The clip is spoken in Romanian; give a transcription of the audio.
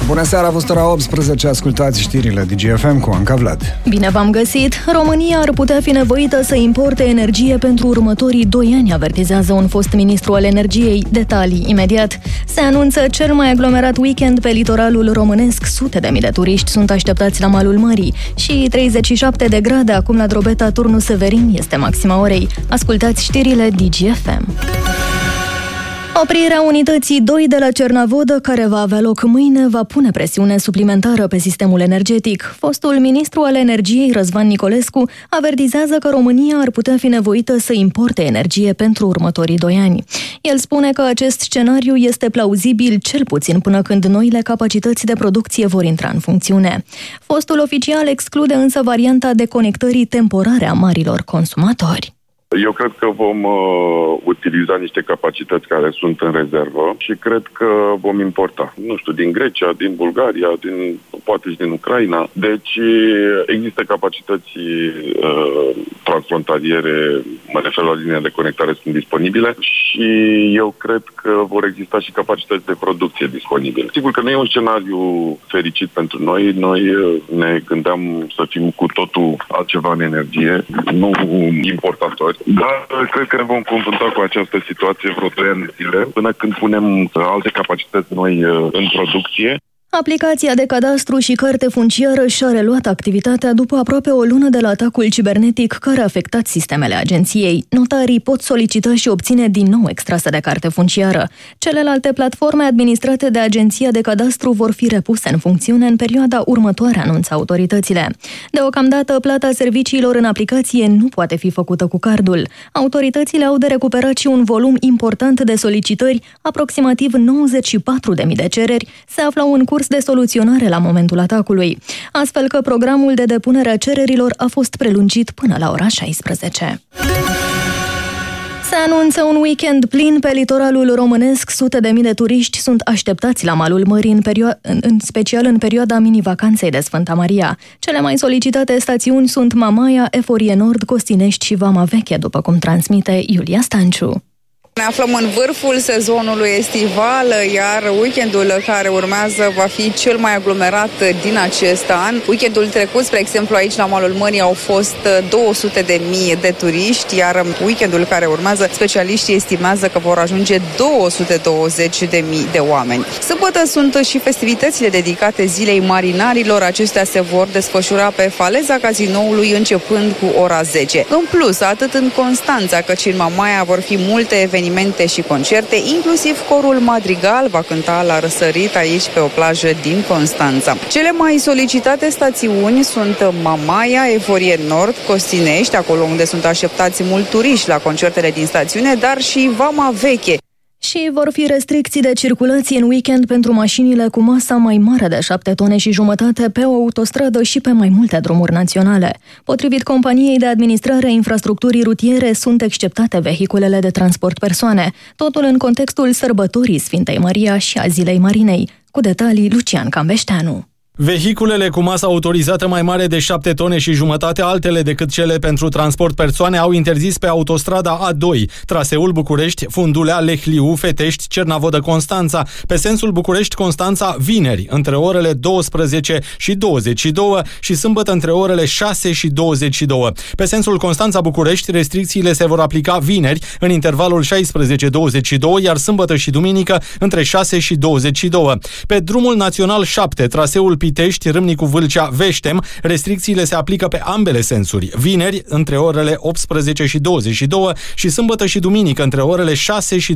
Bună seara, a fost ora 18, ascultați știrile DGFM cu Anca Vlad. Bine v-am găsit! România ar putea fi nevoită să importe energie pentru următorii 2 ani, avertizează un fost ministru al energiei. Detalii imediat. Se anunță cel mai aglomerat weekend pe litoralul românesc. Sute de mii de turiști sunt așteptați la malul mării și 37 de grade acum la Drobeta, Turnul Severin, este maxima orei. Ascultați știrile DGFM. Oprirea unității 2 de la Cernavodă, care va avea loc mâine, va pune presiune suplimentară pe sistemul energetic. Fostul ministru al energiei, Răzvan Nicolescu, avertizează că România ar putea fi nevoită să importe energie pentru următorii 2 ani. El spune că acest scenariu este plauzibil cel puțin până când noile capacități de producție vor intra în funcțiune. Fostul oficial exclude însă varianta deconectării temporare a marilor consumatori. Eu cred că vom utiliza niște capacități care sunt în rezervă și cred că vom importa, nu știu, din Grecia, din Bulgaria, poate și din Ucraina. Deci există capacități transfrontaliere, mă refer la linia de conectare, sunt disponibile și eu cred că vor exista și capacități de producție disponibile. Sigur că nu e un scenariu fericit pentru noi. Noi ne gândeam să fim cu totul altceva în energie, nu importatori. Dar cred că ne vom confrunta cu această situație vreo 2 ani de zile, până când punem alte capacități noi în producție. Aplicația de cadastru și carte funciară și-a reluat activitatea după aproape o lună de la atacul cibernetic care a afectat sistemele agenției. Notarii pot solicita și obține din nou extrase de carte funciară. Celelalte platforme administrate de Agenția de Cadastru vor fi repuse în funcțiune în perioada următoare, anunță autoritățile. Deocamdată, plata serviciilor în aplicație nu poate fi făcută cu cardul. Autoritățile au de recuperat și un volum important de solicitări, aproximativ 94.000 de cereri, se aflau în curs de soluționare la momentul atacului, astfel că programul de depunere a cererilor a fost prelungit până la ora 16. Se anunță un weekend plin pe litoralul românesc. Sute de mii de turiști sunt așteptați la malul mării, în special în perioada mini-vacanței de Sfânta Maria. Cele mai solicitate stațiuni sunt Mamaia, Eforie Nord, Costinești și Vama Veche, după cum transmite Iulia Stanciu. Ne aflăm în vârful sezonului estival, iar weekendul care urmează va fi cel mai aglomerat din acest an. Weekendul trecut, spre exemplu, aici la malul mării au fost 200.000 de turiști, iar weekendul care urmează, specialiștii estimează că vor ajunge 220.000 de oameni. Sâmbătă sunt și festivitățile dedicate Zilei Marinarilor. Acestea se vor desfășura pe faleza Cazinoului începând cu ora 10. În plus, atât în Constanța cât și în Mamaia vor fi multe evenimente și concerte, inclusiv corul Madrigal va cânta la răsărit aici pe o plajă din Constanța. Cele mai solicitate stațiuni sunt Mamaia, Eforie Nord, Costinești, acolo unde sunt așteptați mulți turiști la concertele din stațiune, dar și Vama Veche. Și vor fi restricții de circulație în weekend pentru mașinile cu masa mai mare de 7 tone și jumătate pe o autostradă și pe mai multe drumuri naționale. Potrivit companiei de administrare a infrastructurii rutiere, sunt exceptate vehiculele de transport persoane, totul în contextul sărbătorii Sfintei Maria și a Zilei Marinei. Cu detalii, Lucian Cambeșteanu. Vehiculele cu masă autorizată mai mare de 7 tone și jumătate, altele decât cele pentru transport persoane, au interzis pe autostrada A2, traseul București, Fundulea, Lehliu, Fetești, Cernavodă, Constanța, pe sensul București-Constanța vineri, între orele 12 și 22 și sâmbătă între orele 6 și 22. Pe sensul Constanța-București, restricțiile se vor aplica vineri, în intervalul 16-22, iar sâmbătă și duminică între 6 și 22. Pe drumul național 7, traseul Pitești, Râmnicu, Vâlcea, Veștem, restricțiile se aplică pe ambele sensuri, vineri între orele 18 și 22 și sâmbătă și duminică între orele 6 și